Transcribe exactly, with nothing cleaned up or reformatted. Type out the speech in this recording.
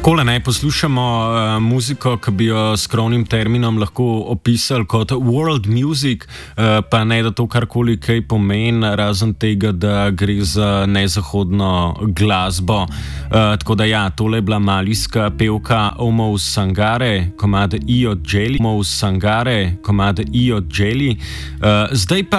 Takole naj poslušamo uh, muziko, ki bi jo s krovnim terminom lahko opisali kot world music, uh, pa ne da to karkoli kaj pomeni, razen tega, da gre za nezahodno glasbo. Uh, tako da ja, tole je bila malijska pevka Omov Sangare, komad Io Jelly, Omov Sangare, komad Io Jelly. Uh, zdaj pa